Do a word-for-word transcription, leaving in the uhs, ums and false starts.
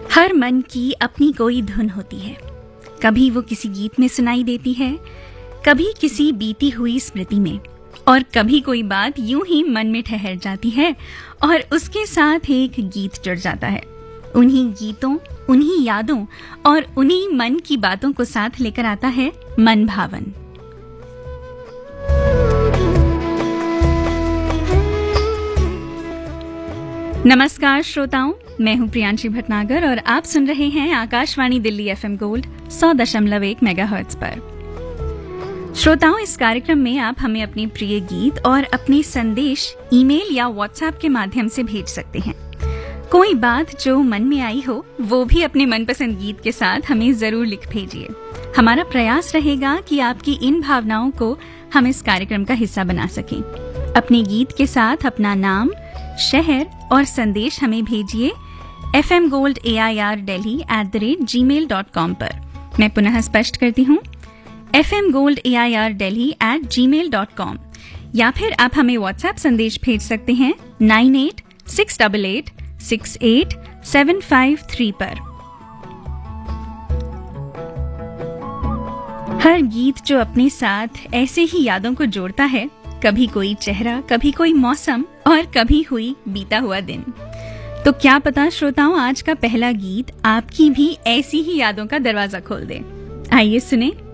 हर मन की अपनी कोई धुन होती है। कभी वो किसी गीत में सुनाई देती है, कभी किसी बीती हुई स्मृति में, और कभी कोई बात यूं ही मन में ठहर जाती है और उसके साथ एक गीत जुड़ जाता है। उन्हीं गीतों, उन्हीं यादों और उन्हीं मन की बातों को साथ लेकर आता है मन भावन। नमस्कार श्रोताओं, मैं हूं प्रियांशी भटनागर और आप सुन रहे हैं आकाशवाणी दिल्ली एफएम गोल्ड सौ दशमलव एक मेगाहर्ट्ज पर। श्रोताओं, इस कार्यक्रम में आप हमें अपने प्रिय गीत और अपने संदेश ईमेल या व्हाट्सएप के माध्यम से भेज सकते हैं। कोई बात जो मन में आई हो वो भी अपने मनपसंद गीत के साथ हमें जरूर लिख भेजिए। हमारा प्रयास रहेगा कि आपकी इन भावनाओं को हम इस कार्यक्रम का हिस्सा बना सकें। अपने गीत के साथ अपना नाम, शहर और संदेश हमें भेजिए F M gold A I R Delhi at the rate ji mail dot com पर। मैं पुनः स्पष्ट करती हूँ, F M gold A I R Delhi eight ji mail dot com, या फिर आप हमें व्हाट्सएप संदेश भेज सकते हैं nine eight six eight eight six eight seven five three पर। हर गीत जो अपने साथ ऐसे ही यादों को जोड़ता है, कभी कोई चेहरा, कभी कोई मौसम और कभी हुई बीता हुआ दिन। तो क्या पता श्रोताओं, आज का पहला गीत आपकी भी ऐसी ही यादों का दरवाजा खोल दे। आइए सुने।